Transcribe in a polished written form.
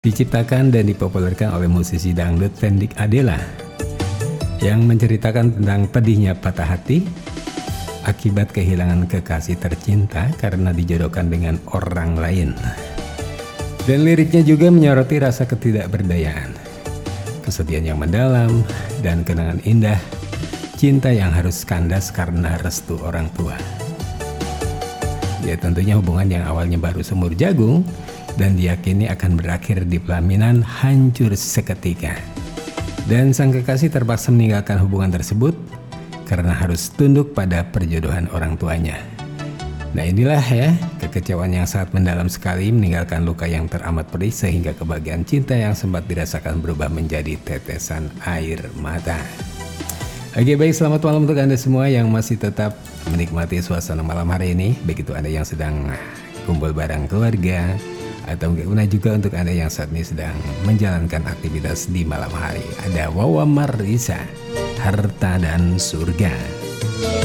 Diciptakan dan dipopulerkan oleh musisi dangdut Fendik Adela yang menceritakan tentang pedihnya patah hati akibat kehilangan kekasih tercinta karena dijodohkan dengan orang lain. Dan liriknya juga menyoroti rasa ketidakberdayaan, kesedihan yang mendalam, dan kenangan indah cinta yang harus kandas karena restu orang tua. Ya tentunya hubungan yang awalnya baru semur jagung dan diyakini akan berakhir di pelaminan hancur seketika. Dan sang kekasih terpaksa meninggalkan hubungan tersebut karena harus tunduk pada perjodohan orang tuanya. Nah inilah ya, kekecewaan yang sangat mendalam sekali meninggalkan luka yang teramat pedih sehingga kebahagiaan cinta yang sempat dirasakan berubah menjadi tetesan air mata. Oke baik, selamat malam untuk Anda semua yang masih tetap menikmati suasana malam hari ini. Begitu Anda yang sedang kumpul bareng keluarga, atau mungkin juga untuk Anda yang saat ini sedang menjalankan aktivitas di malam hari. Ada Wawa Marisa, Harta dan Surga.